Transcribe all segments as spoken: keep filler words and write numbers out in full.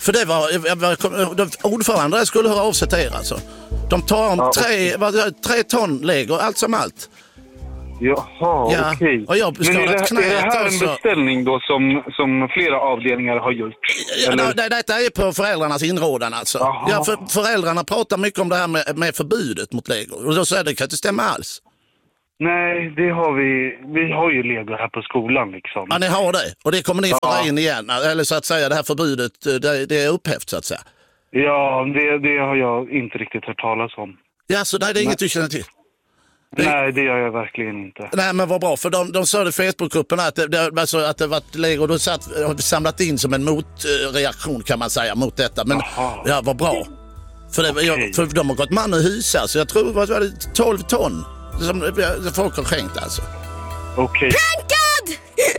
För det var, jag, jag, de, ordförande skulle höra av sig till er alltså. De tar om ja, tre, vad, tre ton Lego, allt som allt. Jaha, ja. okej. Och jag Men är det, är det här också. En beställning då som, som flera avdelningar har gjort? Ja, det, detta är på föräldrarnas inrådan alltså. Ja, för, föräldrarna pratar mycket om det här med, med förbudet mot Lego. Och då säger det kan inte stämma alls. Nej, det har vi. Vi har ju Lego här på skolan liksom. Ja, ni har det. Och det kommer ni föra ja. in igen. Eller så att säga, det här förbudet, det, det är upphävt så att säga. Ja, det, det har jag inte riktigt hört talas om. Ja, så nej, det är inget du känner till? Det... Nej, det gör jag verkligen inte. Nej, men vad bra. För de, de sa det i Facebookgruppen att det, det, alltså, att det var Lego då satt, samlat in som en motreaktion kan man säga mot detta. Men Aha. ja, vad bra. För, det, okay. jag, för de har gått man och hysa, så jag tror vad var det, tolv ton som folk har skänkt alltså. Okej. Okay. Prankad!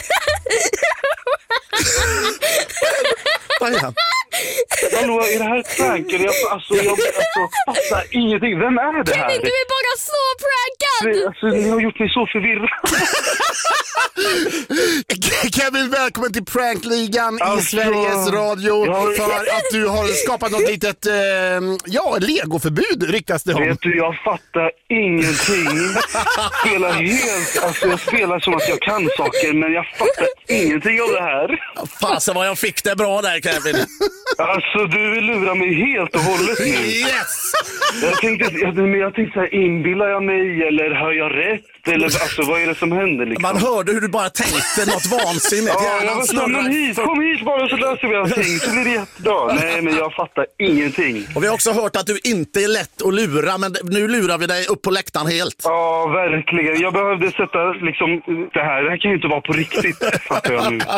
Vad är han? Hallå, är det här ett prank? Jag, alltså, jag alltså, fattar ingenting. Vem är det här? Kevin, du är bara så prankad! Alltså, ni har gjort mig så förvirrad. Kevin, välkommen till Prankligan alltså, i Sveriges Radio jag... för att du har skapat något litet, eh, ja, legoförbud ryktas det om. Vet du, jag fattar ingenting. Spelar helt, alltså jag spelar som att jag kan saker, men jag fattar ingenting av det här. Fasen vad jag fick det bra där, Kevin. Alltså, du vill lura mig helt och hållet nu. Yes! Jag tänkte, jag, men jag tänkte så här, inbillar jag mig eller hör jag rätt? Eller alltså, vad är det som händer liksom? Man hörde hur du bara tänkte något vansinnigt. Ja, jag var snurren hit. Kom hit bara så löser vi allting. Så blir det jättebra. Nej, men jag fattar ingenting. Och vi har också hört att du inte är lätt att lura, men nu lurar vi dig upp på läktaren helt. Ja, verkligen. Jag behövde sätta liksom det här. Det här kan ju inte vara på riktigt, fattar jag nu.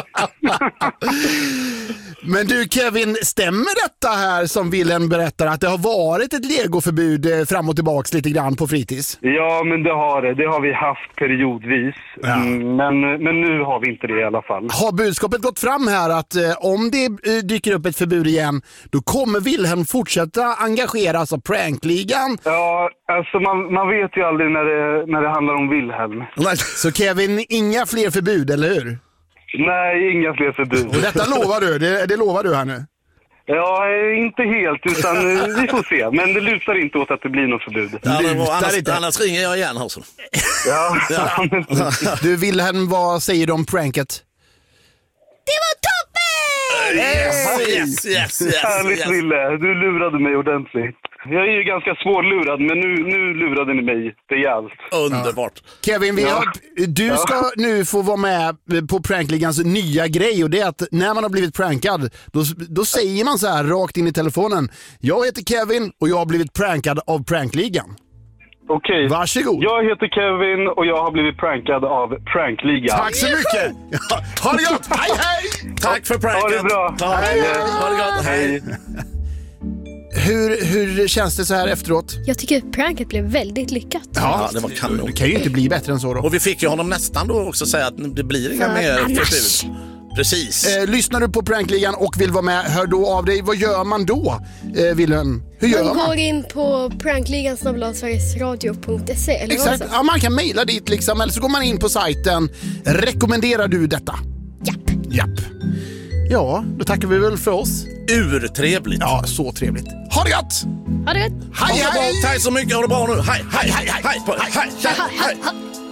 Men du Kevin, stämmer detta här som Wilhelm berättar att det har varit ett legoförbud fram och tillbaks lite grann på fritids? Ja, men det har det. Det har vi haft periodvis. Ja. Mm, men, men nu har vi inte det i alla fall. Har budskapet gått fram här att eh, om det eh, dyker upp ett förbud igen, då kommer Wilhelm fortsätta engageras av Prankligan? Ja, alltså man, man vet ju aldrig när det, när det handlar om Wilhelm. Så Kevin, inga fler förbud, eller hur? Nej, inga fler förbud. Och detta lovar du, det, det lovar du här nu? Ja, inte helt, utan vi får se. Men det lutar inte åt att det blir något förbud. Ja, annars, annars ringer jag igen. Alltså. Ja. Ja. Du Wilhelm, vad säger du om pranket? Det var toppen! Yes, yes, yes, yes. Härligt, yes. Wille. Du lurade mig ordentligt. Jag är ju ganska svårlurad, men nu, nu lurade ni mig rejält. Underbart. Ja. Kevin, vi har, du ska ja. nu få vara med på Prankligans nya grej, och det är att när man har blivit prankad, då, då säger man så här rakt in i telefonen: jag heter Kevin och jag har blivit prankad av Prankligan. Okej. Okay. Varsågod. Jag heter Kevin och jag har blivit prankad av Prankligan. Tack så mycket. Ja, ha det gott. Hej, hej. Tack för pranken. Ha det bra. Ha, hej. Ha det gott. Hej. Hur, hur känns det så här efteråt? Jag tycker att pranket blev väldigt lyckat. Ja, ja, det var kanon. Det kan ju inte bli bättre än så då. Och vi fick ju honom nästan då också säga att det blir inga mer förbud. Precis. Eh, lyssnar du på Prankligan och vill vara med, hör då av dig. Vad gör man då, eh, Wilhelm? Hur gör man? Man går in på prankligan snabel-a sverigesradio punkt se. Eller exakt. Ja, man kan mejla dit liksom, eller så går man in på sajten. Rekommenderar du detta? Japp. Japp. Ja, då tackar vi väl för oss. Urtrevligt. Ja, så trevligt. Ha det gott! Ha det gott! Hej, hej! Tack så mycket, ha det bra nu. Hej, hej, hej, hej, hej, hej, hej, hej, hej.